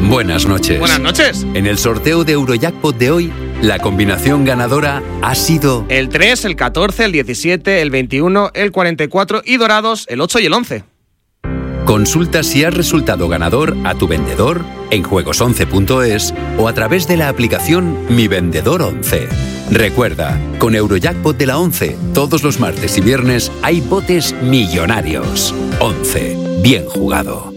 Buenas noches. Buenas noches. En el sorteo de Eurojackpot de hoy, la combinación ganadora ha sido el 3, el 14, el 17, el 21, el 44 y dorados el 8 y el 11. Consulta si has resultado ganador a tu vendedor en juegos11.es o a través de la aplicación Mi Vendedor 11. Recuerda, con Eurojackpot de la 11, todos los martes y viernes hay botes millonarios. 11. Bien jugado.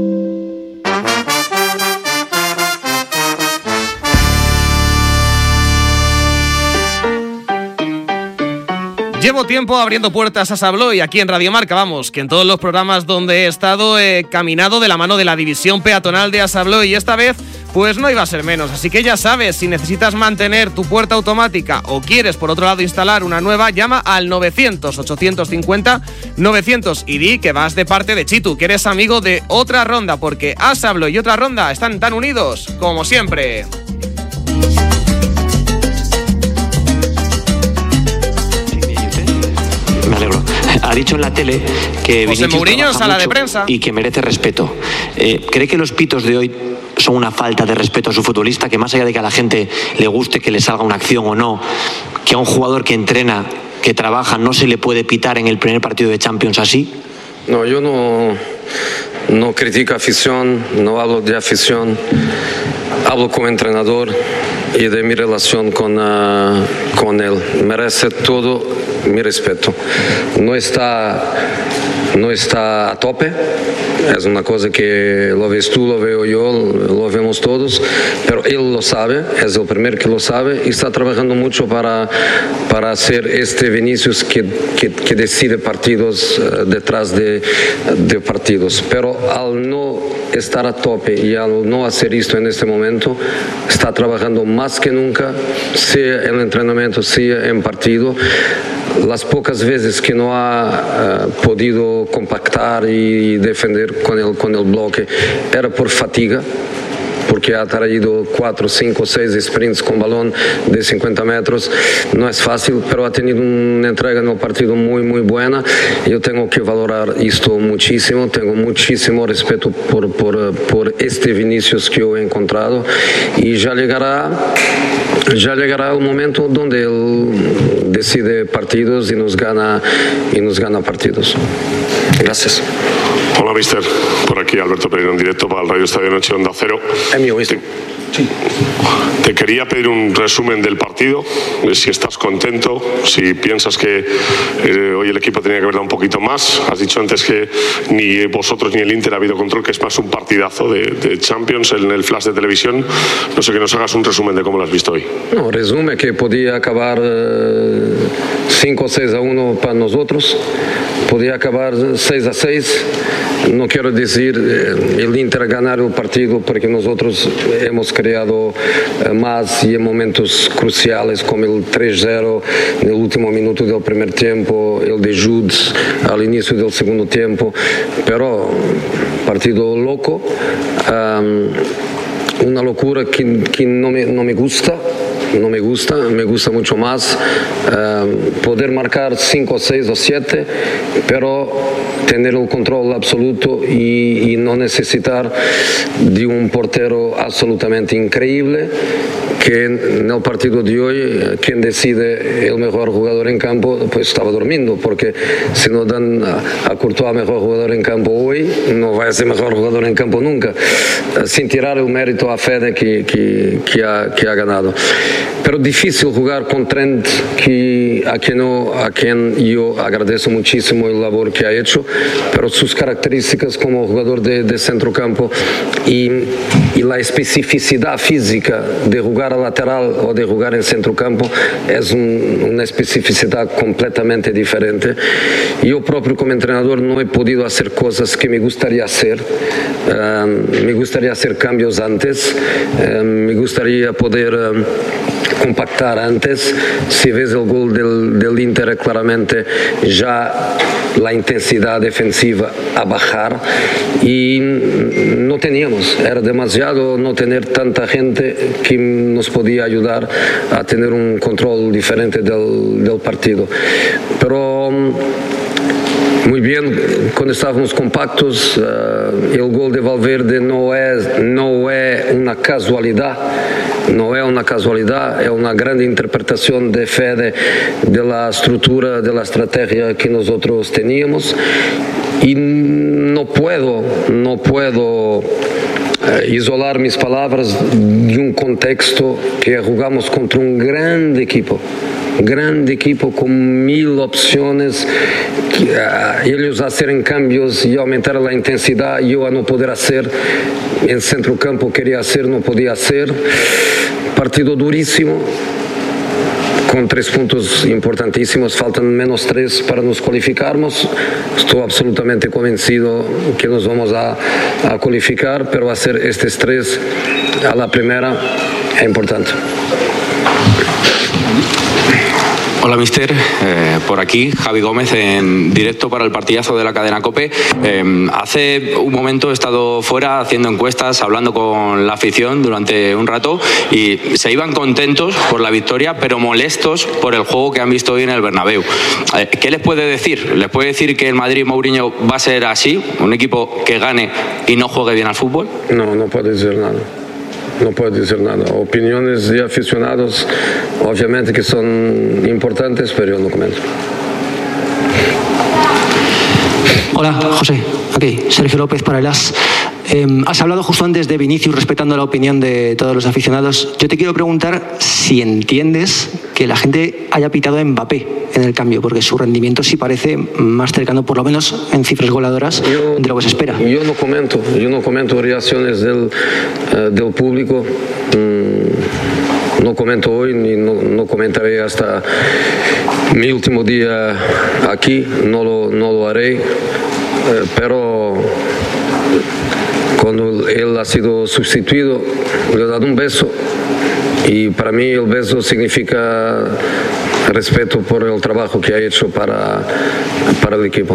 Llevo tiempo abriendo puertas a Sabloy aquí en Radio Marca, vamos, que en todos los programas donde he estado he caminado de la mano de la división peatonal de Asabloy y esta vez pues no iba a ser menos, así que ya sabes, si necesitas mantener tu puerta automática o quieres por otro lado instalar una nueva, llama al 900-850-900 y di que vas de parte de Chitu, que eres amigo de Otra Ronda, porque Asabloy y Otra Ronda están tan unidos como siempre. Me alegro. Ha dicho en la tele que José Mourinho, sala de prensa, y que merece respeto. ¿Cree que los pitos de hoy son una falta de respeto a su futbolista? Que más allá de que a la gente le guste que le salga una acción o no, que a un jugador que entrena, que trabaja, no se le puede pitar en el primer partido de Champions así. No, yo no critico afición, no hablo de afición, hablo como entrenador y de mi relación con él. Merece todo mi respeto. No está a tope, es una cosa que lo ves tú, lo veo yo, lo vemos todos, pero él lo sabe, es el primero que lo sabe y está trabajando mucho para hacer este Vinicius que decide partidos detrás de partidos, pero al no estar a tope y al no hacer esto en este momento, está trabajando más que nunca, sea en el entrenamiento, sea en partido. Las pocas veces que no ha podido compactar y defender con el bloque era por fatiga, porque ha traído 4, 5, 6 sprints con balón de 50 metros. No es fácil, pero ha tenido una entrega en el partido muy, muy buena. Yo tengo que valorar esto muchísimo. Tengo muchísimo respeto por este Vinicius que yo he encontrado. Y ya llegará el momento donde él decide partidos y nos gana partidos. Gracias. Hola, mister. Por aquí Alberto Pereira en directo para el Radio Estadio Noche Onda Cero. Es mío, mister. Sí. Te quería pedir un resumen del partido, si estás contento, si piensas que hoy el equipo tenía que haber dado un poquito más. Has dicho antes que ni vosotros ni el Inter ha habido control, que es más un partidazo de Champions en el flash de televisión. No sé, que nos hagas un resumen de cómo lo has visto hoy. No, resume que podía acabar 5-6-1 para nosotros, podía acabar 6-6. No quiero decir el Inter ganar el partido, porque nosotros hemos creado más y en momentos cruciales como el 3-0 en el último minuto del primer tiempo, el de Jude al inicio del segundo tiempo, pero partido loco, una locura que no me gusta. No me gusta, me gusta mucho más poder marcar 5, 6 o 7, pero tener el control absoluto y no necesitar de un portero absolutamente increíble, que en el partido de hoy quien decide el mejor jugador en campo pues estaba durmiendo, porque si no dan a Courtois mejor jugador en campo hoy, no va a ser mejor jugador en campo nunca, sin tirar el mérito a Fede que ha ganado. Pero difícil jugar con Trent, a quien yo agradezco muchísimo el labor que ha hecho, pero sus características como jugador de centrocampo y la especificidad física de jugar a lateral o de jugar en centrocampo es una especificidad completamente diferente. Yo propio como entrenador no he podido hacer cosas que me gustaría hacer. Me gustaría hacer cambios antes, me gustaría poder compactar antes. Si ves el gol del Inter, claramente ya la intensidad defensiva a bajar y no teníamos, era demasiado no tener tanta gente que nos podía ayudar a tener un control diferente del partido. Pero muy bien cuando estábamos compactos. El gol de Valverde no es una casualidad. No es una casualidad, es una gran interpretación de Fede de la estructura, de la estrategia que nosotros teníamos. Y no puedo isolar mis palabras de un contexto que jugamos contra un gran equipo con 1000 opciones, ellos hacer cambios y aumentar la intensidad, yo a no poder hacer, el centrocampo quería hacer, no podía hacer. Partido durísimo, con 3 puntos importantísimos, faltan menos 3 para nos cualificarnos. Estoy absolutamente convencido que nos vamos a cualificar, pero hacer estos 3 a la primera es importante. Hola, mister. Por aquí, Javi Gómez, en directo para el partidazo de la cadena COPE. Hace un momento he estado fuera haciendo encuestas, hablando con la afición durante un rato y se iban contentos por la victoria, pero molestos por el juego que han visto hoy en el Bernabéu. ¿Qué les puede decir? ¿Les puede decir que el Madrid Mourinho va a ser así? ¿Un equipo que gane y no juegue bien al fútbol? No puede decir nada. No puedo decir nada. Opiniones de aficionados, obviamente que son importantes, pero yo no comento. Hola, José. Aquí, Sergio López para el AS. Has hablado justo antes de Vinicius, respetando la opinión de todos los aficionados. Yo te quiero preguntar si entiendes que la gente haya pitado a Mbappé en el cambio, porque su rendimiento sí parece más cercano, por lo menos en cifras goleadoras, de lo que se espera. Yo no comento reacciones del público. No comento hoy ni no comentaré hasta mi último día aquí, no lo haré, pero cuando él ha sido sustituido le he dado un beso y para mí el beso significa respeto por el trabajo que ha hecho para el equipo.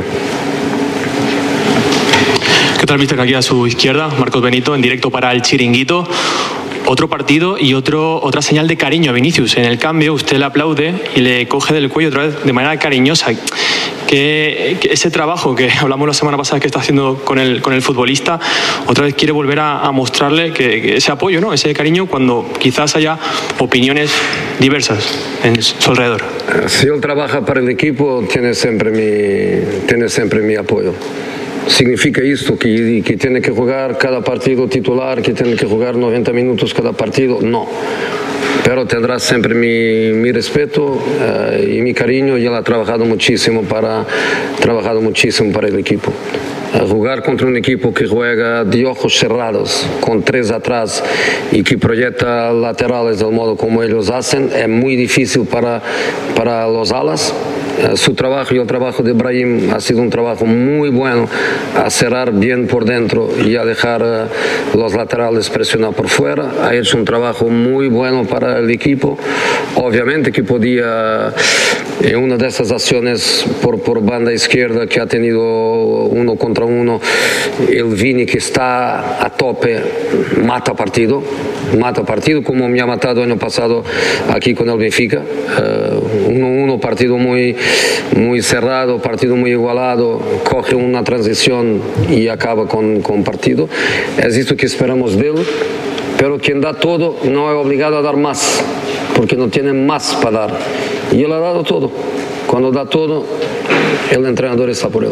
¿Qué tal, mister? Aquí a su izquierda, Marcos Benito, en directo para El Chiringuito. Otro partido y otra señal de cariño a Vinicius. En el cambio, usted le aplaude y le coge del cuello otra vez de manera cariñosa. Que ese trabajo que hablamos la semana pasada que está haciendo con el futbolista, otra vez quiere volver a mostrarle que ese apoyo, ¿no? Ese cariño, cuando quizás haya opiniones diversas en su alrededor. Si él trabaja para el equipo, tiene siempre mi apoyo. ¿Significa esto que tiene que jugar cada partido titular, que tiene que jugar 90 minutos cada partido? No. Pero tendrá siempre mi respeto y mi cariño, y él ha trabajado muchísimo para el equipo. Jugar contra un equipo que juega de ojos cerrados, con 3 atrás y que proyecta laterales del modo como ellos hacen, es muy difícil para los alas. Su trabajo y el trabajo de Brahim ha sido un trabajo muy bueno, a cerrar bien por dentro y a dejar los laterales presionar por fuera. Ha hecho un trabajo muy bueno para el equipo. Obviamente que podía, en una de esas acciones por banda izquierda que ha tenido 1 contra 1, el Vini, que está a tope, mata partido, como me ha matado el año pasado aquí con el Benfica. 1-1, partido muy cerrado, partido muy igualado, coge una transición y acaba con partido. Es esto que esperamos de él, pero quien da todo no es obligado a dar más, porque no tiene más para dar. Y él ha dado todo. Cuando da todo, el entrenador está por él.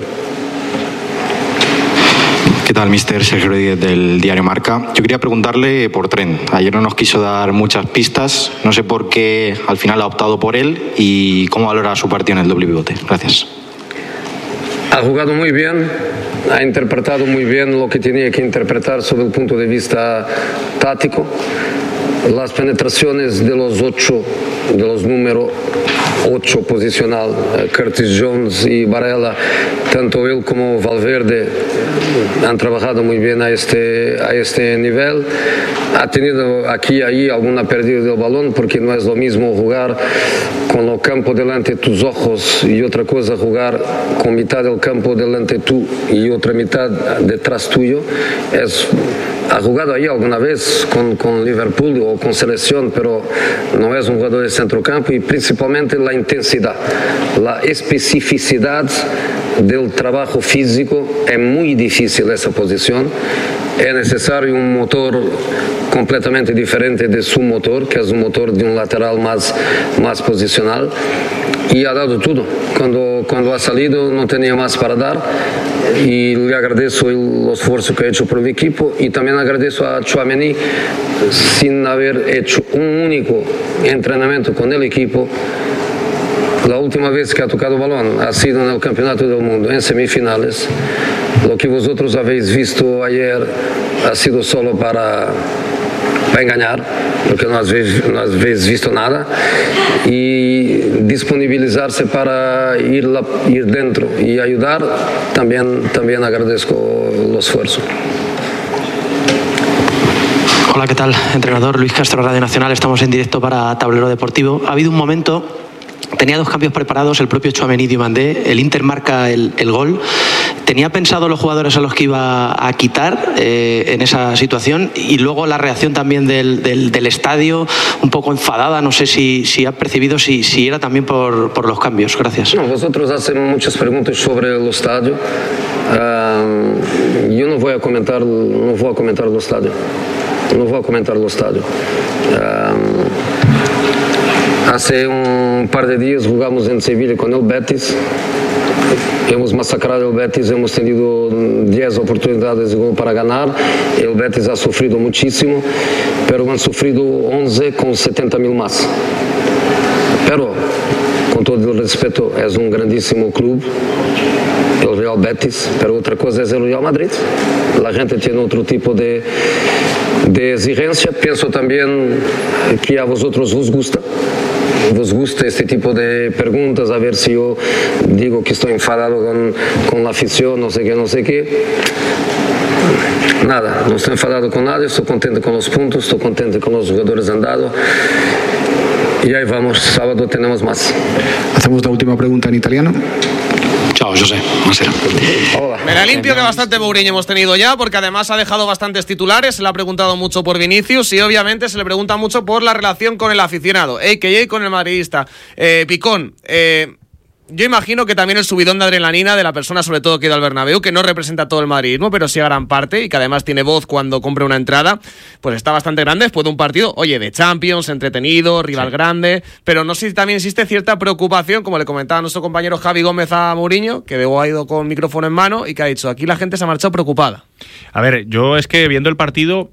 ¿Qué tal, mister? Sergio Rodríguez del diario Marca. Yo quería preguntarle por Trent. Ayer no nos quiso dar muchas pistas. No sé por qué al final ha optado por él y cómo valora su partido en el doble pivote. Gracias. Ha jugado muy bien, ha interpretado muy bien lo que tenía que interpretar sobre el punto de vista táctico. Las penetraciones de los números 8 posicional, Curtis Jones y Barella, tanto él como Valverde han trabajado muy bien a este nivel. Ha tenido aquí y ahí alguna pérdida del balón, porque no es lo mismo jugar con el campo delante de tus ojos y otra cosa jugar con mitad del campo delante tú y otra mitad detrás tuyo. Es ha jugado ahí alguna vez con Liverpool o con selección, pero no es un jugador de centrocampo, y principalmente la intensidad, la especificidad del trabajo físico. Es muy difícil esa posición, es necesario un motor completamente diferente de su motor, que es un motor de un lateral más posicional, y ha dado todo. Cuando ha salido no tenía más para dar, y le agradezco el esfuerzo que ha hecho por el equipo, y también agradezco a Tchouaméni, sin haber hecho un único entrenamiento con el equipo. La última vez que ha tocado balón ha sido en el Campeonato del Mundo, en semifinales. Lo que vosotros habéis visto ayer ha sido solo para engañar, porque no habéis visto nada, y disponibilizarse para ir dentro y ayudar. También agradezco el esfuerzo. Hola, ¿qué tal? Entrenador Luis Castro, Radio Nacional. Estamos en directo para Tablero Deportivo. Ha habido un momento, tenía 2 cambios preparados, el propio Tchouaméni y Diomandé, el Inter marca el gol. ¿Tenía pensado los jugadores a los que iba a quitar en esa situación? Y luego la reacción también del estadio, un poco enfadada, no sé si ha percibido si era también por los cambios. Gracias. No, vosotros hacen muchas preguntas sobre el estadio. Yo no voy a comentar el estadio. Hace un par de días jugamos en Sevilla con el Betis. Hemos masacrado el Betis, hemos tenido 10 oportunidades de gol para ganar. El Betis ha sufrido muchísimo, pero han sufrido 11 con 70.000 más. Pero, con todo el respeto, es un grandísimo club, el Real Betis, pero otra cosa es el Real Madrid. La gente tiene otro tipo de exigencia. Pienso también que a vosotros os gusta este tipo de preguntas, a ver si yo digo que estoy enfadado con la afición, no sé qué. Nada, no estoy enfadado con nada, estoy contento con los puntos, estoy contento con los jugadores han dado, y ahí vamos, sábado tenemos más. Hacemos la última pregunta en italiano. Ciao, José. Buonasera. Hola. Me la limpio, que bastante Mourinho hemos tenido ya, porque además ha dejado bastantes titulares. Se le ha preguntado mucho por Vinicius y obviamente se le pregunta mucho por la relación con el aficionado, a.k.a. con el madridista. Picón, yo imagino que también el subidón de adrenalina de la persona, sobre todo que ha ido al Bernabéu, que no representa todo el madridismo, pero sí a gran parte, y que además tiene voz cuando compra una entrada, pues está bastante grande después de un partido, oye, de Champions, entretenido, rival grande, pero no sé si también existe cierta preocupación, como le comentaba nuestro compañero Javi Gómez a Mourinho, que luego ha ido con micrófono en mano y que ha dicho, aquí la gente se ha marchado preocupada. A ver, yo es que viendo el partido,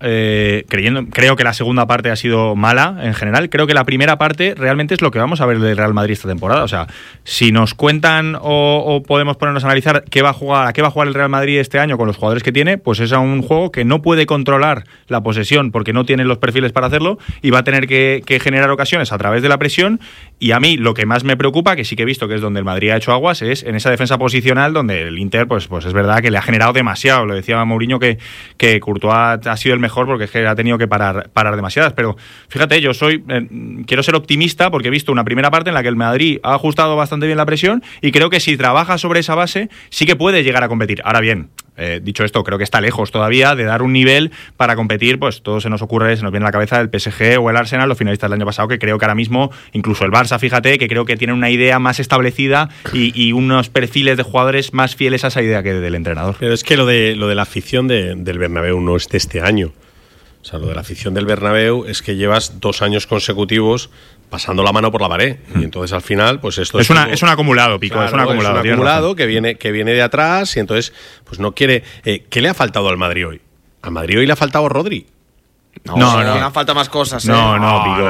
creo que la segunda parte ha sido mala en general. Creo que la primera parte realmente es lo que vamos a ver del Real Madrid esta temporada. O sea, si nos cuentan o podemos ponernos a analizar a qué va a jugar el Real Madrid este año con los jugadores que tiene, pues es a un juego que no puede controlar la posesión porque no tiene los perfiles para hacerlo y va a tener que generar ocasiones a través de la presión. Y a mí lo que más me preocupa, que sí que he visto que es donde el Madrid ha hecho aguas, es en esa defensa posicional donde el Inter pues es verdad que le ha generado demasiado. Lo decía Mourinho que Courtois ha sido el mejor porque es que ha tenido que parar demasiadas, pero fíjate, yo quiero ser optimista porque he visto una primera parte en la que el Madrid ha ajustado bastante bien la presión y creo que si trabaja sobre esa base sí que puede llegar a competir. Ahora bien, dicho esto, creo que está lejos todavía de dar un nivel para competir, pues todo se nos viene a la cabeza el PSG o el Arsenal, los finalistas del año pasado, que creo que ahora mismo, incluso el Barça, fíjate, que creo que tiene una idea más establecida y unos perfiles de jugadores más fieles a esa idea que del entrenador. Pero es que lo de la afición del Bernabéu no es de este año. O sea, lo de la afición del Bernabéu es que llevas 2 años consecutivos pasando la mano por la pared. Y entonces al final, pues esto es un acumulado, Pico, claro, es un acumulado que viene de atrás y entonces pues no quiere. ¿Qué le ha faltado al Madrid hoy? Al Madrid hoy le ha faltado Rodri. No, falta más cosas. No, Pico.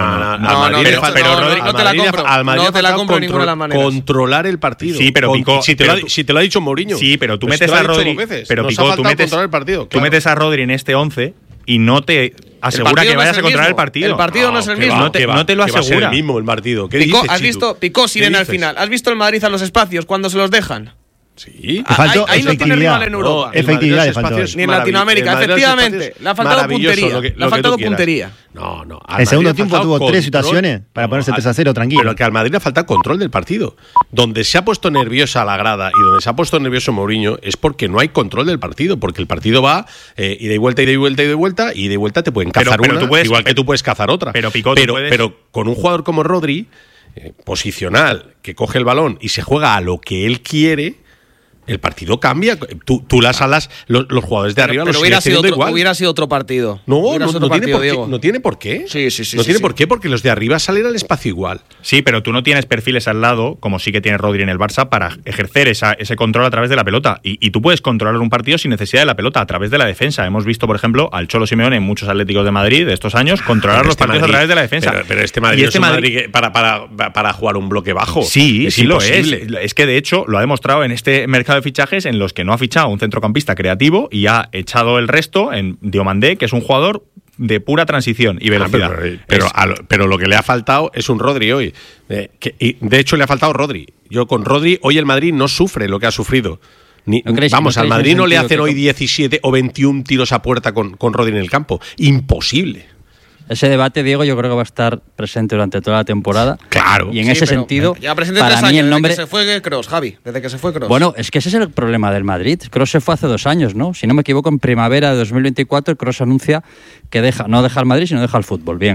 Pero Rodri no te la compro. No te la compro de ninguna de las maneras. Controlar el partido. Sí, pero Pico, si te lo ha dicho Mourinho. Sí, pero tú metes a Rodri. Pero Pico, tú metes a Rodri en este 11 y no te asegura que vayas a controlar el partido. El partido no es el mismo. No te lo asegura. Va a ser el mismo el partido. ¿Qué Pico, dices, ¿has visto Sirena al final? ¿Has visto el Madrid a los espacios cuando se los dejan? Sí. Ahí no tiene rival en Europa. Efectividad le faltó. Ni en Latinoamérica, efectivamente. Le ha faltado puntería. Le ha faltado puntería. No. El segundo tiempo tuvo 3 situaciones para ponerse 3-0 tranquilo. Pero que al Madrid le falta control del partido. Donde se ha puesto nerviosa la grada y donde se ha puesto nervioso Mourinho es porque no hay control del partido. Porque el partido va ida y vuelta, ida y vuelta, ida y vuelta. Y de vuelta te pueden cazar igual que tú puedes cazar otra. Pero con un jugador como Rodri, posicional, que coge el balón y se juega a lo que él quiere, el partido cambia. Tú las alas, los jugadores de arriba los sigues teniendo igual. Hubiera sido otro partido. No tiene por qué. Sí. No tiene por qué, porque los de arriba salen al espacio igual. Sí, pero tú no tienes perfiles al lado, como sí que tiene Rodri en el Barça, para ejercer ese control a través de la pelota. Y tú puedes controlar un partido sin necesidad de la pelota, a través de la defensa. Hemos visto, por ejemplo, al Cholo Simeone en muchos Atléticos de Madrid de estos años controlar los partidos a través de la defensa. Pero este Madrid es un Madrid para jugar un bloque bajo. Sí, lo es. Es que, de hecho, lo ha demostrado en este mercado de fichajes en los que no ha fichado un centrocampista creativo y ha echado el resto en Diomandé, que es un jugador de pura transición y velocidad. Pero lo que le ha faltado es un Rodri hoy. Y de hecho, le ha faltado Rodri. Yo con Rodri, hoy el Madrid no sufre lo que ha sufrido. Al Madrid no le hacen hoy 17 o 21 tiros a puerta con Rodri en el campo. Imposible. Ese debate, Diego, yo creo que va a estar presente durante toda la temporada. Claro. Y en ese sentido, ya presente para 3 mí años, el nombre... desde que se fue Kroos, Javi, desde que se fue Kroos. Bueno, es que ese es el problema del Madrid. Kroos se fue hace 2 años, ¿no? Si no me equivoco, en primavera de 2024, Kroos anuncia que no deja el Madrid, sino deja el fútbol. Bien.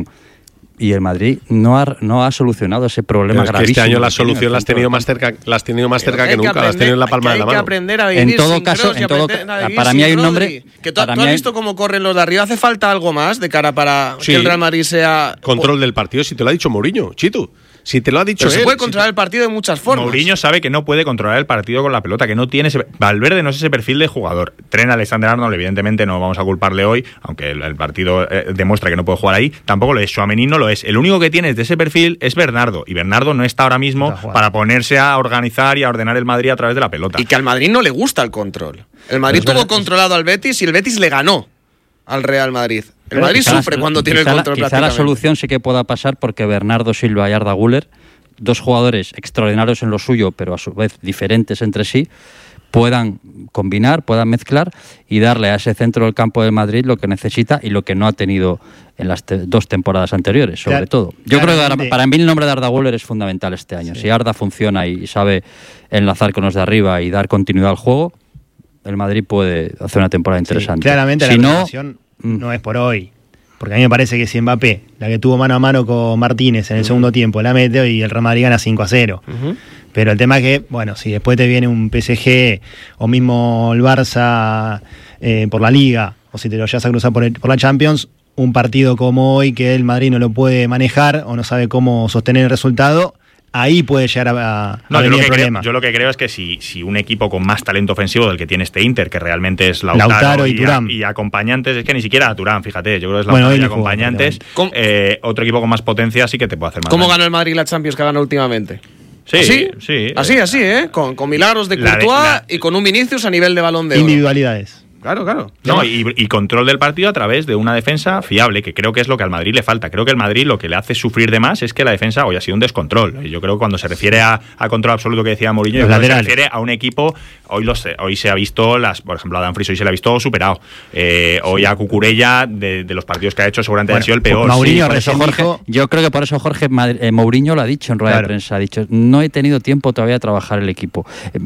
Y el Madrid no ha solucionado ese problema gravísimo. Este año la solución la has tenido más cerca que nunca, la has tenido en la palma de la mano. Hay que aprender a vivir en todo sin caso, Kroos para mí hay un nombre... Que tú has visto cómo corren los de arriba. ¿Hace falta algo más de cara para que el Real Madrid sea... Control del partido, si te lo ha dicho Mourinho, Chitu. Si te lo ha dicho él. Se puede controlar el partido de muchas formas. Mourinho sabe que no puede controlar el partido con la pelota, que no tiene Valverde no es ese perfil de jugador. Trent Alexander-Arnold, evidentemente no vamos a culparle hoy, aunque el partido demuestra que no puede jugar ahí. Tampoco lo es. Tchouaméni no lo es. El único que tienes de ese perfil es Bernardo. Y Bernardo no está ahora mismo para ponerse a organizar y a ordenar el Madrid a través de la pelota. Y que al Madrid no le gusta el control. El Madrid tuvo controlado al Betis y el Betis le ganó al Real Madrid. El Madrid sufre cuando tiene el control. Quizá la solución sí que pueda pasar porque Bernardo Silva y Arda Güler, 2 jugadores extraordinarios en lo suyo, pero a su vez diferentes entre sí, puedan combinar, puedan mezclar y darle a ese centro del campo de Madrid lo que necesita y lo que no ha tenido en las 2 temporadas anteriores, sobre todo. Yo creo que para mí el nombre de Arda Güler es fundamental este año. Sí. Si Arda funciona y sabe enlazar con los de arriba y dar continuidad al juego, el Madrid puede hacer una temporada interesante. Claramente la relación no es por hoy. Porque a mí me parece que si Mbappé, la que tuvo mano a mano con Martínez en el segundo tiempo, la mete y el Real Madrid gana 5-0. Pero el tema es que, bueno, si después te viene un PSG o mismo el Barça por la Liga, o si te lo llevas a cruzar por la Champions, un partido como hoy que el Madrid no lo puede manejar o no sabe cómo sostener el resultado, ahí puede llegar a venir el problema. Yo lo que creo es que si un equipo con más talento ofensivo del que tiene este Inter, que realmente es Lautaro y Thuram, y acompañantes, es que ni siquiera Thuram, fíjate, yo creo que es Lautaro y acompañantes, otro equipo con más potencia sí que te puede hacer más. ¿Cómo ganó el Madrid la Champions que ganó últimamente? Sí. Así, con milagros de Courtois y con un Vinicius a nivel de Balón de Oro. Individualidades. Claro. No, y control del partido a través de una defensa fiable, que creo que es lo que al Madrid le falta. Creo que el Madrid lo que le hace sufrir de más es que la defensa hoy ha sido un descontrol. Y yo creo que cuando se refiere a control absoluto que decía Mourinho, se refiere a un equipo, hoy se ha visto, por ejemplo, a Dumfries hoy se le ha visto superado. Hoy a Cucurella, de los partidos que ha hecho, seguramente ha sido el peor. Mourinho, yo creo que por eso Jorge Mourinho lo ha dicho en rueda de prensa, ha dicho, no he tenido tiempo todavía de trabajar el equipo.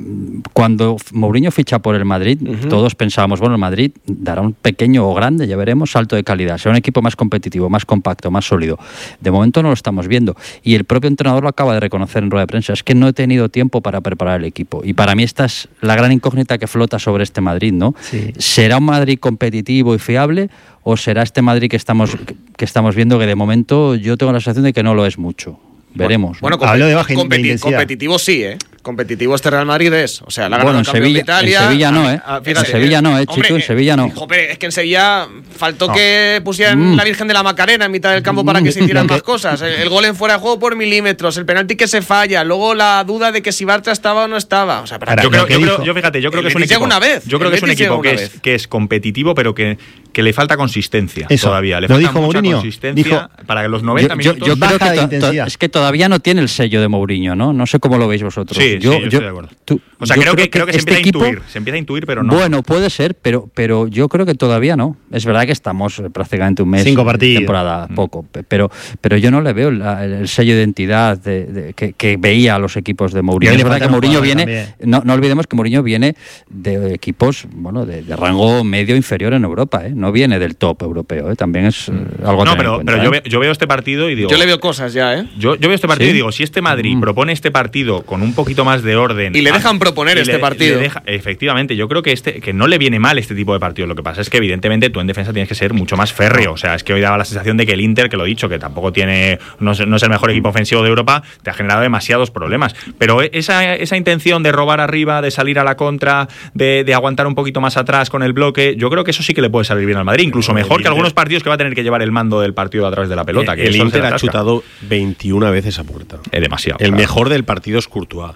Cuando Mourinho ficha por el Madrid, todos pensábamos, bueno, el Madrid dará un pequeño o grande, ya veremos, salto de calidad, será un equipo más competitivo, más compacto, más sólido. De momento no lo estamos viendo y el propio entrenador lo acaba de reconocer en rueda de prensa, es que no he tenido tiempo para preparar el equipo y para mí esta es la gran incógnita que flota sobre este Madrid, ¿no? Sí. ¿Será un Madrid competitivo y fiable o será este Madrid que estamos viendo que de momento yo tengo la sensación de que no lo es mucho? Veremos. Bueno, habló de baja competitivo sí, ¿eh? Competitivo este Real Madrid es. O sea, la ganó el campeón de Italia. En Sevilla no, ¿eh? Fíjate, en Sevilla no, Chico, en Sevilla no. Joder, es que en Sevilla faltó que pusieran la Virgen de la Macarena en mitad del campo para que se hicieran más cosas. El gol en fuera de juego por milímetros, el penalti que se falla, luego la duda de que si Bartra estaba o no estaba. O sea, yo creo que es un equipo. Yo creo que es un equipo que es competitivo, pero que que le falta consistencia todavía. Le ¿Lo falta dijo mucha Mourinho? consistencia para los 90 minutos. Yo creo que es que todavía no tiene el sello de Mourinho, ¿no? No sé cómo lo veis vosotros. Sí, yo estoy de acuerdo. O sea, creo que se empieza a intuir, pero no. Bueno, puede ser, pero yo creo que todavía no. Es verdad que estamos prácticamente un mes 5 partidos. Temporada, poco, pero yo no le veo el sello de identidad que veía a los equipos de Mourinho. Es verdad que Mourinho viene, no olvidemos que Mourinho viene de equipos, bueno, de rango medio inferior en Europa, ¿eh? No viene del top europeo, ¿eh? También es algo a tener en cuenta, pero yo veo este partido y digo... Yo le veo cosas ya, ¿eh? Yo veo este partido y digo, si este Madrid propone este partido con un poquito más de orden... Y le dejan proponer este partido. Efectivamente, yo creo que no le viene mal este tipo de partidos. Lo que pasa es que evidentemente tú en defensa tienes que ser mucho más férreo. O sea, es que hoy daba la sensación de que el Inter, que lo he dicho, que tampoco no es el mejor equipo ofensivo de Europa, te ha generado demasiados problemas. Pero esa intención de robar arriba, de salir a la contra, de aguantar un poquito más atrás con el bloque, yo creo que eso sí que le puede salir bien al Madrid, incluso mejor que algunos partidos que va a tener que llevar el mando del partido a través de la pelota. El Inter ha chutado 21 veces a puerta. Demasiado. El mejor del partido es Courtois.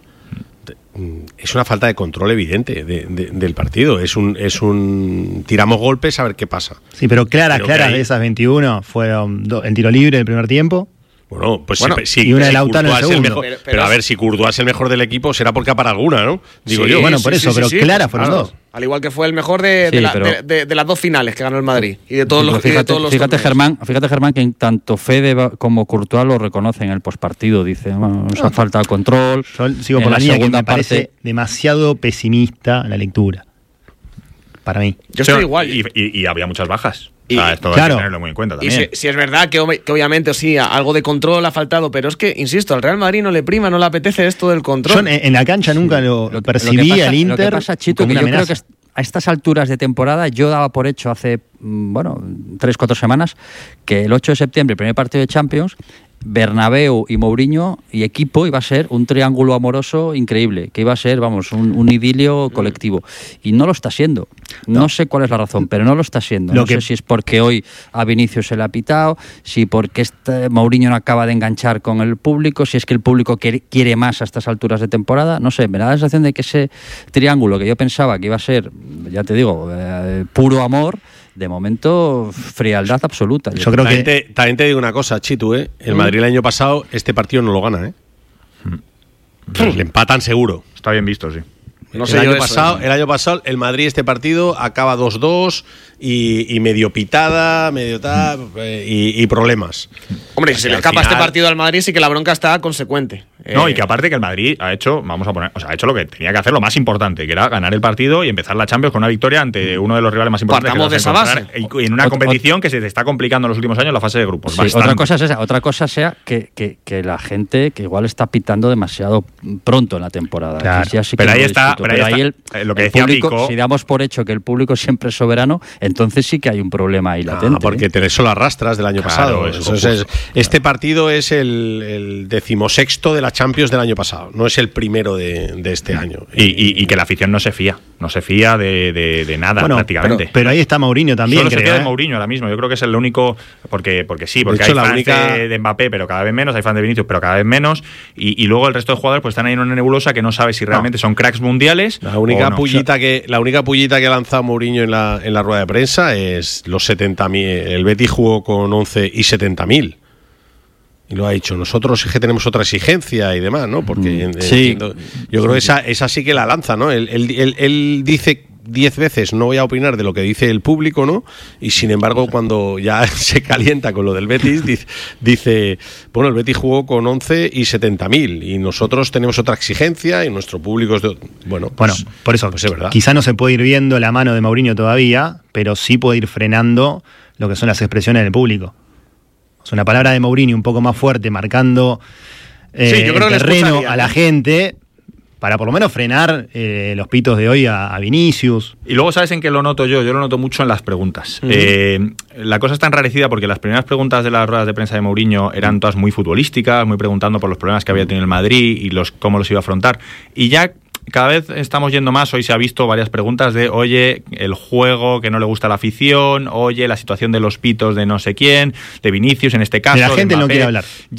Es una falta de control evidente del partido. Es un tiramos golpes a ver qué pasa. Sí, pero claras de esas 21 fueron el tiro libre del primer tiempo. Bueno, pues sí, y una de Lautaro en el segundo. Pero a ver, si Courtois es el mejor del equipo, será porque para alguna, ¿no? Digo yo. Bueno, por eso, pero claras fueron dos. Al igual que fue el mejor de las dos finales que ganó el Madrid y de todos los fíjate Germán, que tanto Fede como Courtois lo reconocen en el postpartido. Dice, nos ha faltado control. Yo sigo por la línea que me parece demasiado pesimista la lectura. Para mí. Yo estoy igual. Y había muchas bajas. Esto claro, hay que tenerlo muy en cuenta también. Y si es verdad que obviamente sí, algo de control ha faltado, pero es que, insisto, al Real Madrid no le prima, no le apetece esto del control. Yo en la cancha nunca lo percibí al Inter. Lo que pasa, Chito, que yo creo que a estas alturas de temporada yo daba por hecho hace 3-4 semanas que el 8 de septiembre, el primer partido de Champions, Bernabéu y Mourinho y equipo iba a ser un triángulo amoroso increíble, que iba a ser, un idilio colectivo. Y no lo está siendo. No sé cuál es la razón, pero no lo está siendo. No sé si es porque hoy a Vinicius se le ha pitado, si porque Mourinho no acaba de enganchar con el público, si es que el público quiere más a estas alturas de temporada. No sé, me da la sensación de que ese triángulo que yo pensaba que iba a ser, ya te digo, puro amor, de momento, frialdad absoluta. Yo creo que también te digo una cosa, Chitu, El Madrid el año pasado, este partido no lo gana, Le empatan seguro. Está bien visto, sí. El año pasado, el Madrid este partido acaba 2-2 y medio pitada, medio tal, y problemas. Hombre, si se le escapa este partido al Madrid, sí que la bronca está consecuente. No, y que aparte que el Madrid ha hecho lo que tenía que hacer, lo más importante, que era ganar el partido y empezar la Champions con una victoria ante uno de los rivales más importantes. Partamos de esa base. Y en una competición que se te está complicando en los últimos años la fase de grupos. Sí, otra cosa sea que la gente que igual está pitando demasiado pronto en la temporada. Claro. Sí, pero ahí está. Pero ahí lo que decía público, Pico, si damos por hecho que el público siempre es soberano, entonces sí que hay un problema ahí latente. Porque te solo arrastras del año pasado. Este partido es el 16º de la Champions del año pasado, no es el primero de este año. Y que la afición no se fía de nada, prácticamente. Pero ahí está Mourinho también. Solo se fía de Mourinho ahora mismo. Yo creo que es el único, porque hay fans de Mbappé, pero cada vez menos, hay fans de Vinicius, pero cada vez menos, y luego el resto de jugadores pues están ahí en una nebulosa que no sabe si realmente son cracks mundiales. La única pullita que ha lanzado Mourinho en la rueda de prensa es los 70.000. El Betis jugó con 11 y 70.000. Y lo ha dicho. Nosotros es que tenemos otra exigencia y demás, ¿no? Porque yo creo que esa sí que la lanza, ¿no? Él dice 10 veces no voy a opinar de lo que dice el público, ¿no? Y sin embargo, cuando ya se calienta con lo del Betis, dice, bueno, el Betis jugó con 11 y 70.000 y nosotros tenemos otra exigencia y nuestro público es de... Bueno, por eso, pues es verdad. Quizá no se puede ir viendo la mano de Mourinho todavía, pero sí puede ir frenando lo que son las expresiones del público. Es una palabra de Mourinho un poco más fuerte, marcando el terreno a la gente, para por lo menos frenar los pitos de hoy a Vinicius. Y luego, ¿sabes en qué lo noto yo? Yo lo noto mucho en las preguntas. La cosa está enrarecida porque las primeras preguntas de las ruedas de prensa de Mourinho eran todas muy futbolísticas, muy preguntando por los problemas que había tenido el Madrid y cómo los iba a afrontar. Y ya cada vez estamos yendo más. Hoy se ha visto varias preguntas de, oye, el juego que no le gusta a la afición, oye, la situación de los pitos de no sé quién, de Vinicius en este caso. La gente no quiere hablar. Ya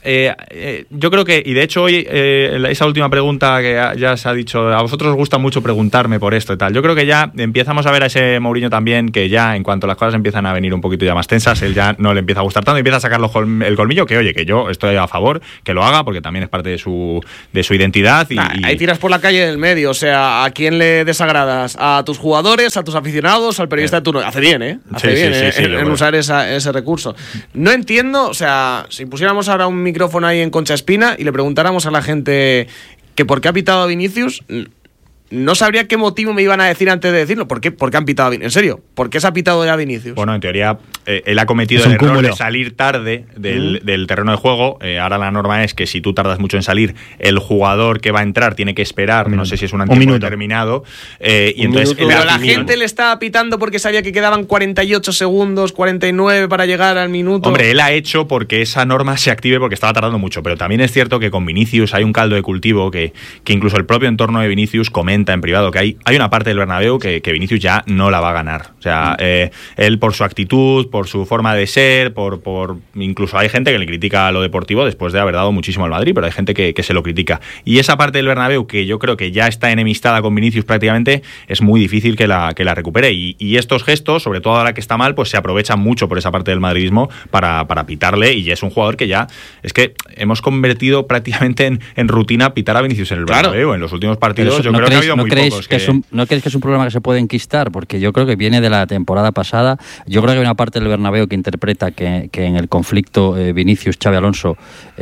yo creo que, y de hecho hoy, esa última pregunta que ya se ha dicho, a vosotros os gusta mucho preguntarme por esto y tal. Yo creo que ya empezamos a ver a ese Mourinho también, que ya en cuanto las cosas empiezan a venir un poquito ya más tensas, él ya no le empieza a gustar tanto, empieza a sacar el colmillo, que oye, que yo estoy a favor, que lo haga, porque también es parte de su identidad. Ahí tiras por la calle del medio, o sea, ¿a quién le desagradas? ¿A tus jugadores, a tus aficionados, al periodista de turno? Hace bien, ¿eh? Hace bien en usar ese recurso. No entiendo, o sea, si pusiéramos ahora un micrófono ahí en Concha Espina y le preguntáramos a la gente que por qué ha pitado a Vinicius, no sabría qué motivo me iban a decir antes de decirlo. ¿Por qué han pitado a Vinicius? En serio, ¿por qué se ha pitado ya a Vinicius? Bueno, en teoría, él ha cometido el error de salir tarde del terreno de juego. Ahora la norma es que si tú tardas mucho en salir, el jugador que va a entrar tiene que esperar, no sé si es un tiempo determinado. Y entonces pero la gente le estaba pitando porque sabía que quedaban 48 segundos, 49 para llegar al minuto. Hombre, él ha hecho porque esa norma se active porque estaba tardando mucho. Pero también es cierto que con Vinicius hay un caldo de cultivo que incluso el propio entorno de Vinicius comenta en privado que hay una parte del Bernabéu que Vinicius ya no la va a ganar. O sea, él por su actitud, por su forma de ser, por incluso hay gente que le critica a lo deportivo después de haber dado muchísimo al Madrid, pero hay gente que se lo critica. Y esa parte del Bernabéu que yo creo que ya está enemistada con Vinicius prácticamente, es muy difícil que la recupere. Y estos gestos, sobre todo ahora que está mal, pues se aprovechan mucho por esa parte del madridismo para pitarle, y es un jugador que ya es que hemos convertido prácticamente en rutina pitar a Vinicius en el Bernabéu. En los últimos partidos yo creo que ha habido muy pocos ¿No crees que es un problema que se puede enquistar? Porque yo creo que viene de la temporada pasada. Yo creo que hay una parte del Bernabéu que interpreta que en el conflicto Vinicius-Xabi Alonso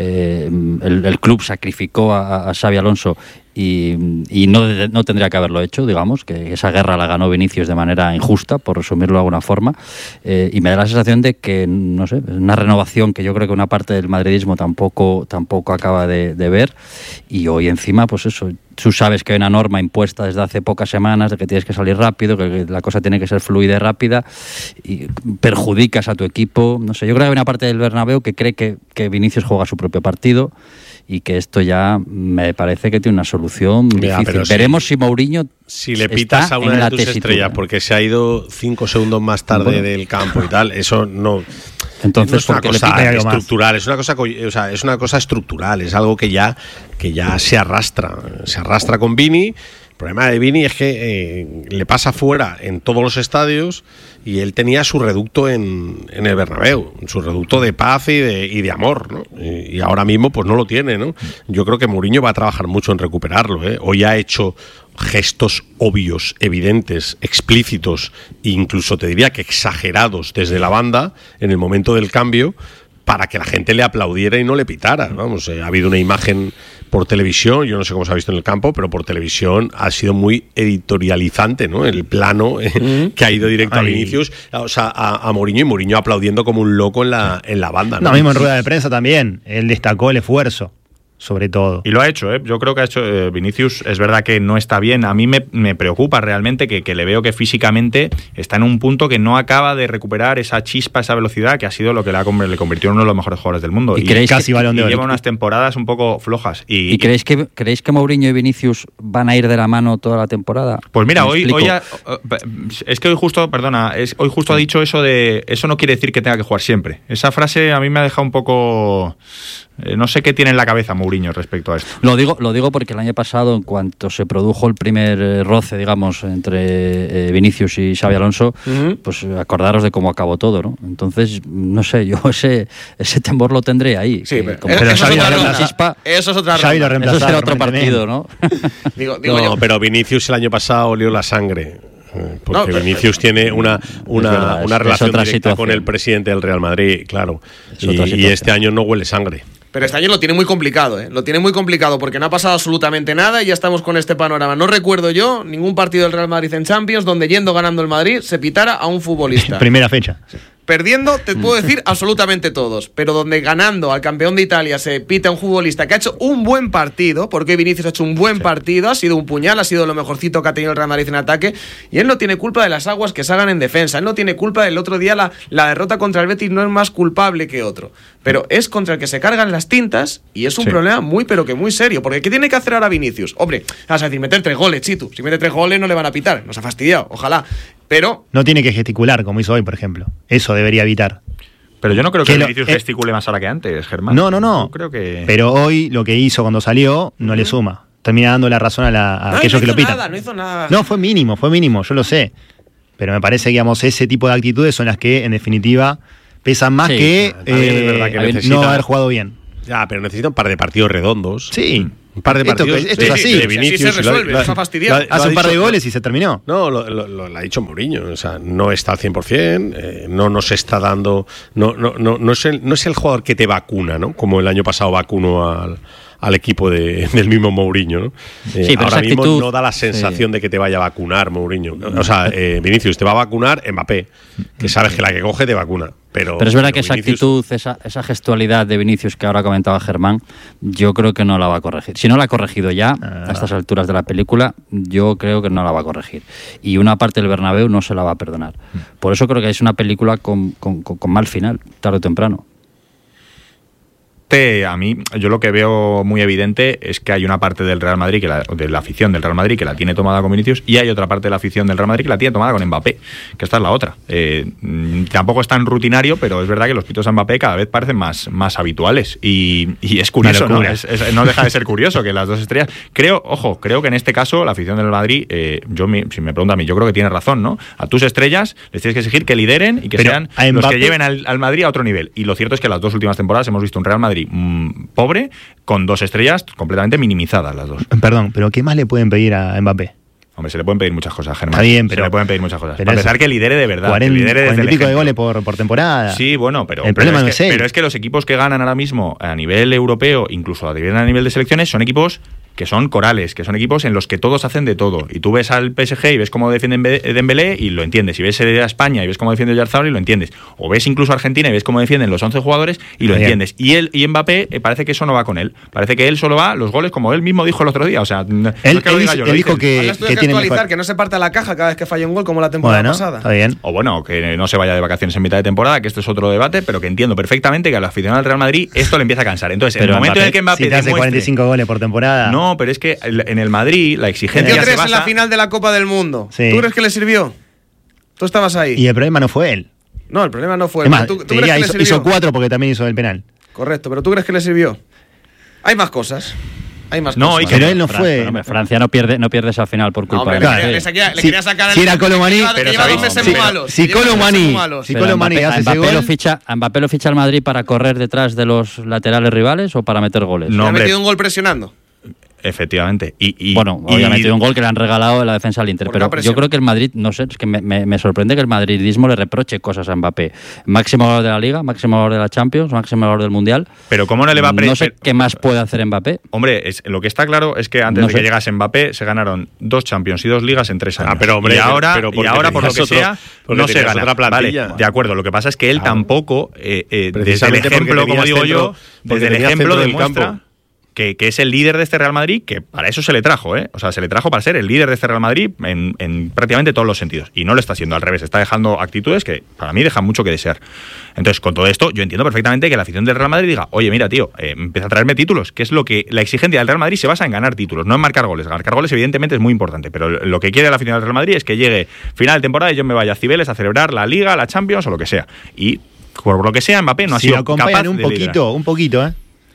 el club sacrificó a Xabi Alonso y no tendría que haberlo hecho, digamos, que esa guerra la ganó Vinicius de manera injusta, por resumirlo de alguna forma, y me da la sensación de que, no sé, es una renovación que yo creo que una parte del madridismo tampoco acaba de ver, y hoy encima, pues eso, tú sabes que hay una norma impuesta desde hace pocas semanas de que tienes que salir rápido, que la cosa tiene que ser fluida y rápida, y perjudicas a tu equipo, no sé, yo creo que hay una parte del Bernabéu que cree que Vinicius juega su propio partido, y que esto ya me parece que tiene una solución difícil. Veremos si Mourinho si le pitas a una de tus estrellas porque se ha ido 5 segundos más tarde del campo y tal, eso no. Entonces, no es una cosa estructural, es una cosa estructural, es algo que ya se arrastra con Vini. El problema de Vini es que le pasa fuera en todos los estadios, y él tenía su reducto en el Bernabéu, su reducto de paz y de amor, ¿no? Y ahora mismo pues no lo tiene, ¿no? Yo creo que Mourinho va a trabajar mucho en recuperarlo, ¿eh? Hoy ha hecho gestos obvios, evidentes, explícitos, e incluso te diría que exagerados desde la banda en el momento del cambio, para que la gente le aplaudiera y no le pitara. Vamos, ha habido una imagen por televisión, yo no sé cómo se ha visto en el campo, pero por televisión ha sido muy editorializante, ¿no? El plano que ha ido directo a Vinicius, o sea, a Mourinho, y Mourinho aplaudiendo como un loco en la banda, ¿no? No, mismo en rueda de prensa también, él destacó el esfuerzo, sobre todo. Y lo ha hecho, ¿eh? Yo creo que ha hecho Vinicius, es verdad que no está bien. A mí me preocupa realmente que le veo que físicamente está en un punto que no acaba de recuperar esa chispa, esa velocidad que ha sido lo que le convirtió en uno de los mejores jugadores del mundo. Y casi Balón de Oro. Lleva unas temporadas un poco flojas. ¿Y creéis que Mourinho y Vinicius van a ir de la mano toda la temporada? Pues mira, hoy es que hoy justo ha dicho eso de eso no quiere decir que tenga que jugar siempre. Esa frase a mí me ha dejado un poco. No sé qué tiene en la cabeza Mourinho respecto a esto. Lo digo porque el año pasado, en cuanto se produjo el primer roce, digamos, entre Vinicius y Xabi Alonso, pues acordaros de cómo acabó todo, ¿no? Entonces, no sé, yo ese temor lo tendré ahí. Sí, pero Xabi eso es otra ronda. Eso será otro partido, ¿no? No, pero Vinicius el año pasado olió la sangre. Porque Vinicius tiene una relación directa con el presidente del Real Madrid, claro. Y este año no huele sangre. Pero este año lo tiene muy complicado, ¿eh? Lo tiene muy complicado porque no ha pasado absolutamente nada y ya estamos con este panorama. No recuerdo yo ningún partido del Real Madrid en Champions donde ganando el Madrid se pitara a un futbolista. Primera fecha. Perdiendo, te puedo decir absolutamente todos, pero donde ganando al campeón de Italia se pita a un futbolista que ha hecho un buen partido, porque Vinicius ha hecho un buen partido, ha sido un puñal, ha sido lo mejorcito que ha tenido el Real Madrid en ataque, y él no tiene culpa de las aguas que salgan en defensa, él no tiene culpa del otro día la derrota contra el Betis, no es más culpable que otro, pero es contra el que se cargan las tintas, y es un problema muy pero que muy serio, porque ¿qué tiene que hacer ahora Vinicius? Hombre, vas a decir, meter 3 goles, Chitu, si mete 3 goles no le van a pitar, nos ha fastidiado, ojalá. Pero no tiene que gesticular como hizo hoy, por ejemplo. Eso debería evitar. Pero yo no creo que Vinicius gesticule más ahora que antes, Germán. No. Yo creo que... Pero hoy lo que hizo cuando salió no le suma. Termina dando la razón a aquellos que lo pitan. No hizo nada. No, fue mínimo, yo lo sé. Pero me parece que, digamos, ese tipo de actitudes son las que, en definitiva, pesan más que no haber jugado bien. Ya, pero necesita un par de partidos redondos. Sí. Un par de partidos. Esto es así. De Vinicius, así se resuelve, está fastidiado. Hace un par de goles y se terminó. No, lo ha dicho Mourinho. O sea, no está al 100%, no nos está dando. No es el jugador que te vacuna, ¿no? Como el año pasado vacunó al equipo del mismo Mourinho, ¿no? Ahora mismo no da la sensación de que te vaya a vacunar Mourinho. O sea, Vinicius te va a vacunar Mbappé, que sabes que la que coge te vacuna. Pero es verdad que esa Vinicius... actitud, esa gestualidad de Vinicius que ahora comentaba Germán, yo creo que no la va a corregir. Si no la ha corregido ya, a estas alturas de la película, yo creo que no la va a corregir. Y una parte del Bernabéu no se la va a perdonar. Por eso creo que es una película con mal final, tarde o temprano. A mí, yo lo que veo muy evidente es que hay una parte del Real Madrid, de la afición del Real Madrid, que la tiene tomada con Vinicius, y hay otra parte de la afición del Real Madrid que la tiene tomada con Mbappé, que esta es la otra. Tampoco es tan rutinario, pero es verdad que los pitos a Mbappé cada vez parecen más habituales, y es curioso, ¿no? No deja de ser curioso que las dos estrellas... Creo que en este caso la afición del Madrid, si me pregunta a mí, yo creo que tiene razón, ¿no? A tus estrellas les tienes que exigir que lideren y que sean los que lleven al Madrid a otro nivel, y lo cierto es que las dos últimas temporadas hemos visto un Real Madrid pobre, con dos estrellas completamente minimizadas las dos. Perdón, pero ¿qué más le pueden pedir a Mbappé? Hombre, se le pueden pedir muchas cosas, Germán. Está bien, pero... Se le pueden pedir muchas cosas. Para empezar, que lidere de verdad. 40 que lidere desde el y pico ejemplo. de goles por temporada. Sí, bueno, pero... El problema no es él. Pero es que los equipos que ganan ahora mismo a nivel europeo, incluso a nivel de selecciones, son equipos que son corales, que son equipos en los que todos hacen de todo. Y tú ves al PSG y ves cómo defiende Dembélé y lo entiendes. Y ves a España y ves cómo defiende Oyarzabal y lo entiendes. O ves incluso a Argentina y ves cómo defienden los 11 jugadores y lo entiendes. Y Mbappé parece que eso no va con él. Parece que él solo va los goles, como él mismo dijo el otro día. O sea, él dijo que tiene actualizar, que no se parte a la caja cada vez que falla un gol como la temporada pasada. Está bien. O bueno, que no se vaya de vacaciones en mitad de temporada, que este es otro debate, pero que entiendo perfectamente que a los aficionados del Real Madrid esto le empieza a cansar. Entonces, en el momento en el que Mbappé si te hace 45 goles por temporada. No, pero es que en el Madrid la exigencia se basa en la final de la Copa del Mundo. Sí. ¿Tú crees que le sirvió? Tú estabas ahí. Y el problema no fue él. No, el problema no fue él. Más, ¿tú crees que le sirvió? Hizo 4 porque también hizo el penal. Correcto, pero ¿tú crees que le sirvió? Hay más cosas. Pero él no fue. Francia no pierde esa final por culpa de le quería sacar si era Colomani, pero si Colomani hace ese gol, Mbappé lo ficha al Madrid para correr detrás de los laterales rivales o para meter goles. No, ha metido un gol presionando. Efectivamente. Hoy ha metido un gol que le han regalado en la defensa al Inter. Pero yo creo que el Madrid, no sé, es que me sorprende que el madridismo le reproche cosas a Mbappé. Máximo goleador de la Liga, máximo goleador de la Champions, máximo goleador del Mundial. Pero ¿cómo no le va a No sé qué más puede hacer Mbappé. Hombre, lo que está claro es que antes de que llegase Mbappé se ganaron 2 Champions y 2 Ligas en 3 años. Pero hombre, y ahora por lo que sea, no se gana. Vale, de acuerdo. Lo que pasa es que él tampoco, desde el ejemplo, como digo yo, desde el ejemplo demuestra que es el líder de este Real Madrid, que para eso se le trajo, O sea, se le trajo para ser el líder de este Real Madrid en prácticamente todos los sentidos. Y no lo está siendo, al revés, está dejando actitudes que para mí dejan mucho que desear. Entonces, con todo esto, yo entiendo perfectamente que la afición del Real Madrid diga, oye, mira, tío, empieza a traerme títulos, que es lo que la exigencia del Real Madrid se basa en ganar títulos, no en marcar goles. Marcar goles, evidentemente, es muy importante, pero lo que quiere la afición del Real Madrid es que llegue final de temporada y yo me vaya a Cibeles a celebrar la Liga, la Champions o lo que sea. Y por lo que sea, Mbappé no ha sido capaz de un poquito,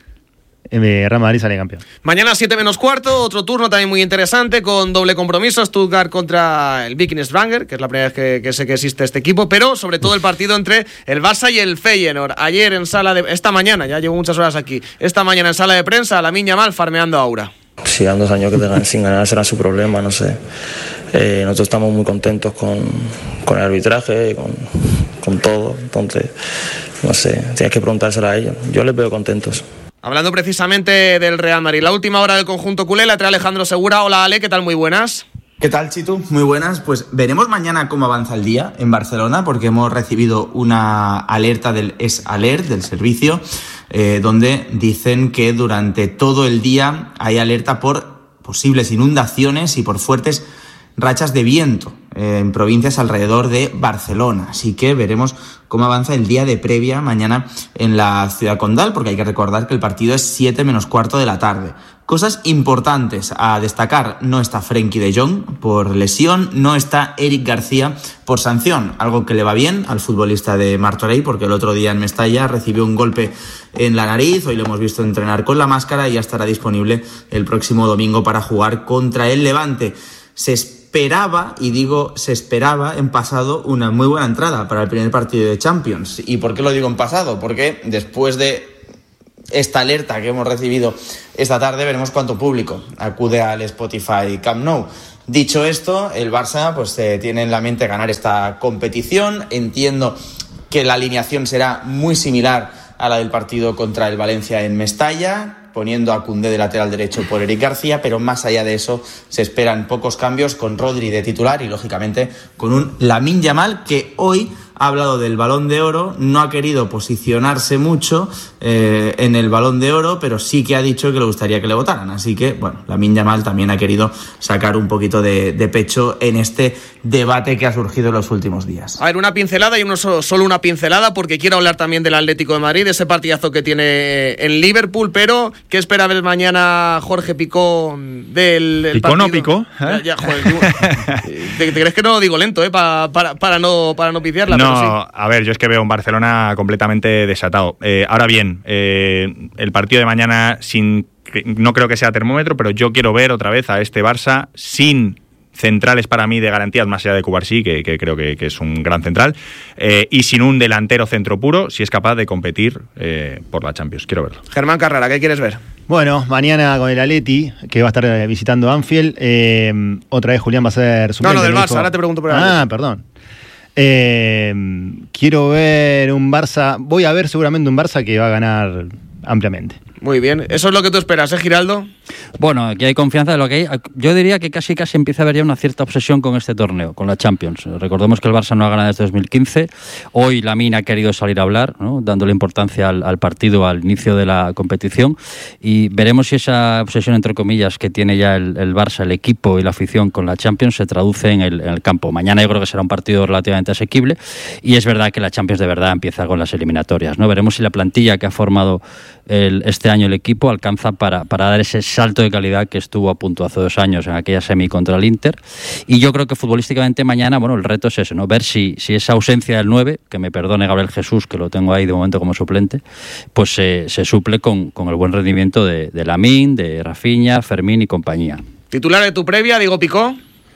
Real Madrid sale campeón. Mañana 7:15, otro turno también muy interesante con doble compromiso, Stuttgart contra el Viking Stavanger, que es la primera vez que sé que existe este equipo, pero sobre todo el partido entre el Barça y el Feyenoord. Ayer esta mañana, ya llevo muchas horas aquí, esta mañana en sala de prensa, Lamine Yamal farmeando a Aura. Si dan 2 años sin ganar será su problema, no sé. Nosotros estamos muy contentos con el arbitraje, con todo, entonces, no sé, tienes que preguntárselo a ellos. Yo les veo contentos. Hablando precisamente del Real Madrid, la última hora del conjunto culé, la trae Alejandro Segura. Hola Ale, ¿qué tal? Muy buenas. ¿Qué tal, Chitu? Muy buenas. Pues veremos mañana cómo avanza el día en Barcelona, porque hemos recibido una alerta del ES-Alert, del servicio, donde dicen que durante todo el día hay alerta por posibles inundaciones y por fuertes rachas de viento en provincias alrededor de Barcelona. Así que veremos cómo avanza el día de previa mañana en la ciudad condal, porque hay que recordar que el partido es 7 menos cuarto de la tarde. Cosas importantes a destacar: no está Frenkie de Jong por lesión, no está Eric García por sanción, algo que le va bien al futbolista de Martorell, porque el otro día en Mestalla recibió un golpe en la nariz. Hoy lo hemos visto entrenar con la máscara y ya estará disponible el próximo domingo para jugar contra el Levante. Se esperaba, y digo se esperaba, en pasado una muy buena entrada para el primer partido de Champions. ¿Y por qué lo digo en pasado? Porque después de esta alerta que hemos recibido esta tarde, veremos cuánto público acude al Spotify Camp Nou. Dicho esto, el Barça pues tiene en la mente ganar esta competición. Entiendo que la alineación será muy similar a la del partido contra el Valencia en Mestalla, poniendo a Koundé de lateral derecho por Eric García, pero más allá de eso se esperan pocos cambios, con Rodri de titular y lógicamente con un Lamine Yamal que hoy ha hablado del Balón de Oro, no ha querido posicionarse mucho en el Balón de Oro, pero sí que ha dicho que le gustaría que le votaran. Así que, bueno, Lamine Yamal también ha querido sacar un poquito de pecho en este debate que ha surgido en los últimos días. A ver, una pincelada y solo una pincelada, porque quiero hablar también del Atlético de Madrid, ese partidazo que tiene en Liverpool, pero ¿qué espera ver mañana Jorge Picó del ¿Picó partido? no picó? Ya, joder, ¿te crees que no lo digo lento, para no piciarla? No, sí. A ver, yo es que veo un Barcelona completamente desatado. Ahora bien, el partido de mañana no creo que sea termómetro, pero yo quiero ver otra vez a este Barça sin centrales para mí de garantías, más allá de Cubarsí, que creo que es un gran central, y sin un delantero centro puro, si es capaz de competir por la Champions. Quiero verlo. Germán Carrera, ¿qué quieres ver? Bueno, mañana con el Atleti, que va a estar visitando Anfield. Otra vez Julián va a ser suplente. No, del Barça, ahora te pregunto por el Atleti. Perdón. Quiero ver un Barça, voy a ver seguramente un Barça que va a ganar ampliamente. Muy bien, eso es lo que tú esperas, Giraldo. Bueno, aquí hay confianza de lo que hay. Yo diría que casi empieza a haber ya una cierta obsesión con este torneo, con la Champions. Recordemos que el Barça no ha ganado desde 2015. Hoy Lamine ha querido salir a hablar, ¿no?, dándole importancia al partido, al inicio de la competición, y veremos si esa obsesión, entre comillas, que tiene ya el Barça, el equipo y la afición con la Champions se traduce en el campo. Mañana yo creo que será un partido relativamente asequible, y es verdad que la Champions de verdad empieza con las eliminatorias, ¿no? Veremos si la plantilla que ha formado este año el equipo alcanza para dar ese salto de calidad que estuvo a punto hace 2 años en aquella semi contra el Inter. Y yo creo que futbolísticamente mañana, bueno, el reto es ese, ¿no? Ver si esa ausencia del 9, que me perdone Gabriel Jesús, que lo tengo ahí de momento como suplente, pues se suple con el buen rendimiento de Lamine, de Rafinha, Fermín y compañía. ¿Titular de tu previa, Diego Picó?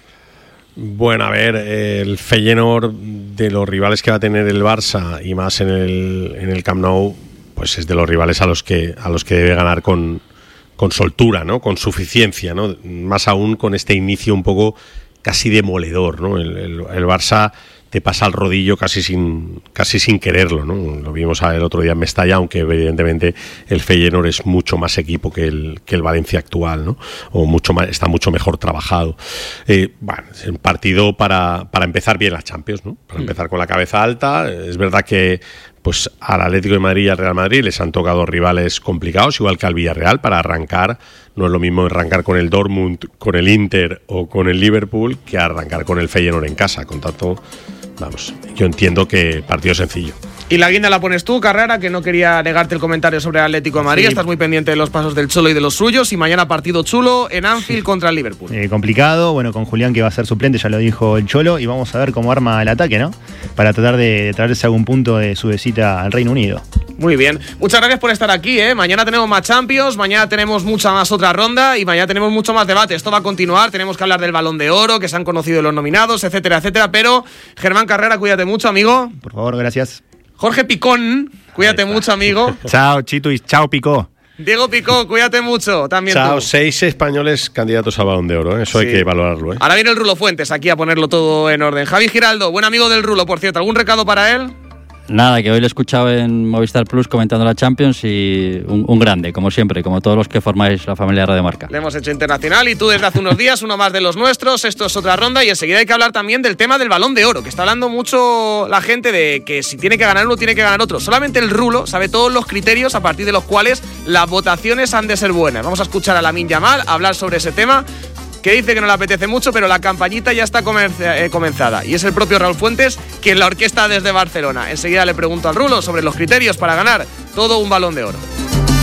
Bueno, a ver, el Feyenoord, de los rivales que va a tener el Barça, y más en el Camp Nou, pues es de los rivales a los que debe ganar con soltura, ¿no? Con suficiencia, ¿no? Más aún con este inicio un poco casi demoledor, ¿no? El Barça te pasa al rodillo casi sin quererlo, ¿no? Lo vimos el otro día en Mestalla, aunque evidentemente el Feyenoord es mucho más equipo que el Valencia actual, ¿no? O está mucho mejor trabajado. Bueno, es un partido para empezar bien las Champions, ¿no? Para empezar con la cabeza alta. Es verdad que pues al Atlético de Madrid y al Real Madrid les han tocado rivales complicados, igual que al Villarreal, para arrancar. No es lo mismo arrancar con el Dortmund, con el Inter o con el Liverpool que arrancar con el Feyenoord en casa. Con tanto, vamos, yo entiendo que partido sencillo. Y la guinda la pones tú, Carrera, que no quería negarte el comentario sobre el Atlético de Madrid. Sí. Estás muy pendiente de los pasos del Cholo y de los suyos. Y mañana partido chulo en Anfield contra el Liverpool. Complicado, bueno, con Julián, que va a ser suplente, ya lo dijo el Cholo. Y vamos a ver cómo arma el ataque, ¿no? Para tratar de traerse algún punto de su visita al Reino Unido. Muy bien. Muchas gracias por estar aquí, ¿eh? Mañana tenemos más Champions, mañana tenemos mucha más otra ronda y mañana tenemos mucho más debate. Esto va a continuar, tenemos que hablar del Balón de Oro, que se han conocido los nominados, etcétera, etcétera. Pero, Germán Carrera, cuídate mucho, amigo. Por favor, gracias. Jorge Picón, cuídate mucho, amigo. Chao, Chito, y chao, Picó. Diego Picó, cuídate mucho, también. Chao, tú. 6 españoles candidatos al Balón de Oro, ¿eh? Eso sí. Hay que valorarlo, ¿eh? Ahora viene el Rulo Fuentes aquí a ponerlo todo en orden. Javi Giraldo, buen amigo del Rulo, por cierto, ¿algún recado para él? Nada, que hoy lo he escuchado en Movistar Plus comentando la Champions y un grande, como siempre, como todos los que formáis la familia Radio Marca. Le hemos hecho internacional y tú desde hace unos días, uno más de los nuestros. Esto es otra ronda y enseguida hay que hablar también del tema del Balón de Oro, que está hablando mucho la gente de que si tiene que ganar uno, tiene que ganar otro. Solamente el Rulo sabe todos los criterios a partir de los cuales las votaciones han de ser buenas. Vamos a escuchar a Lamine Yamal hablar sobre ese tema. que dice que no le apetece mucho, pero la campañita ya está comenzada. Y es el propio Raúl Fuentes quien la orquesta desde Barcelona. Enseguida le pregunto al Rulo sobre los criterios para ganar todo un Balón de Oro.